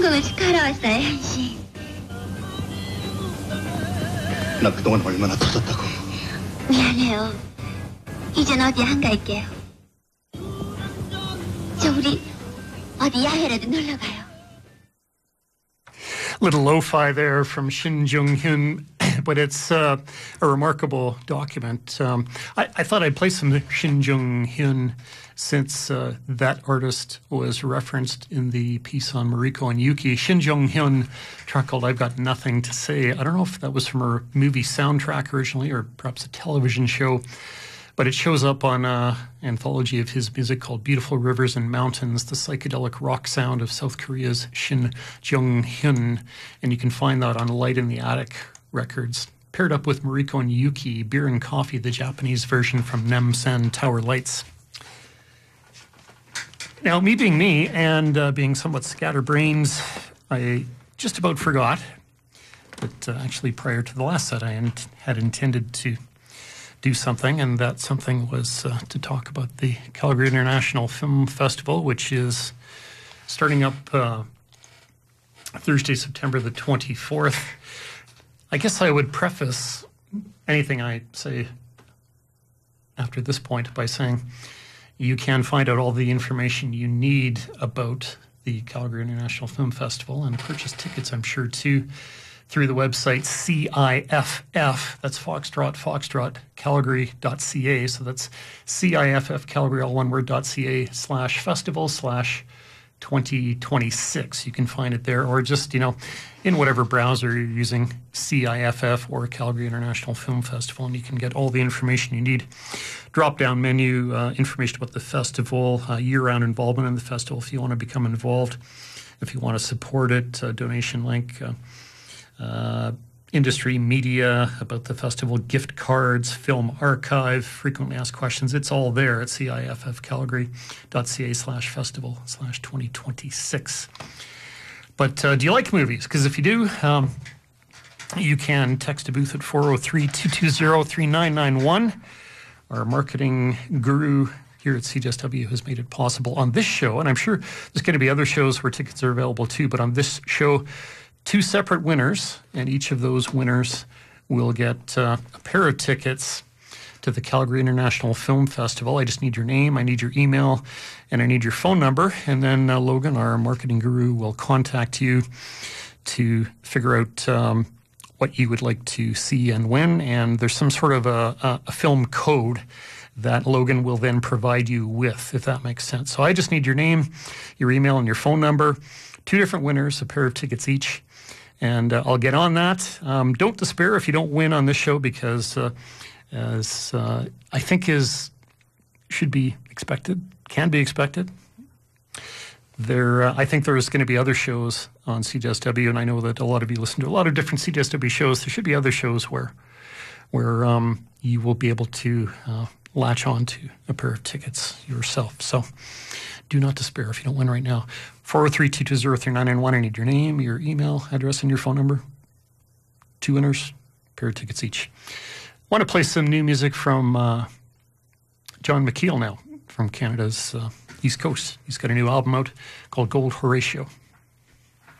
같이 갈아왔어야 한시. 나 그동안 얼마나 터졌다고. 미안해요. 이젠 어디 안 갈게요. 저 우리 어디 야외라도 놀러 가요. Little lo-fi there from Shin Jung-hyun, but it's a remarkable document. I thought I'd play some Shin Jung-hyun since that artist was referenced in the piece on Mariko and Yuki. Shin Jung-hyun, track called I've Got Nothing to Say. I don't know if that was from her movie soundtrack originally or perhaps a television show, but it shows up on an anthology of his music called Beautiful Rivers and Mountains, the psychedelic rock sound of South Korea's Shin Jung-hyun. And you can find that on Light in the Attic Records, paired up with Mariko and Yuki, Beer and Coffee, the Japanese version from Namsan Tower Lights. Now, me being me and being somewhat scatterbrains, I just about forgot that actually prior to the last set I had intended to do something, and that something was to talk about the Calgary International Film Festival, which is starting up Thursday, September the 24th. I guess I would preface anything I say after this point by saying you can find out all the information you need about the Calgary International Film Festival and purchase tickets, I'm sure, too, through the website CIFF, that's Foxtrot, Calgary.ca. So that's CIFF, Calgary, all one word, .ca/festival/2026. You can find it there, or just, in whatever browser you're using, CIFF or Calgary International Film Festival, and you can get all the information you need. Drop-down menu, information about the festival, year-round involvement in the festival if you want to become involved, if you want to support it, donation link, industry, media, about the festival, gift cards, film archive, frequently asked questions. It's all there at CIFFcalgary.ca/festival/2026. But do you like movies? Because if you do, you can text a booth at 403-220-3991. Our marketing guru here at CJSW has made it possible on this show, and I'm sure there's going to be other shows where tickets are available too, but on this show, 2 separate winners, and each of those winners will get a pair of tickets to the Calgary International Film Festival. I just need your name, I need your email, and I need your phone number, and then Logan, our marketing guru, will contact you to figure out what you would like to see and when, and there's some sort of a film code that Logan will then provide you with, if that makes sense. So I just need your name, your email, and your phone number. 2 different winners, a pair of tickets each. And I'll get on that. Don't despair if you don't win on this show, because as I think should be expected, can be expected, I think there's going to be other shows on CJSW, and I know that a lot of you listen to a lot of different CJSW shows. There should be other shows where you will be able to latch on to a pair of tickets yourself. So do not despair if you don't win right now. 403-220-3991. I need your name, your email address, and your phone number. 2 winners, pair of tickets each. I want to play some new music from John McKeel now, from Canada's East Coast. He's got a new album out called Gold Horatio.